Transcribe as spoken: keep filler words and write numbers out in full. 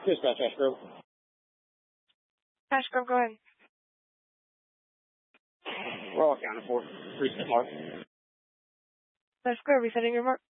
Dispatch, Ash Grove. Ash Grove, go ahead. We're all accounted for. Recent mark. Ash Grove, resetting your mark.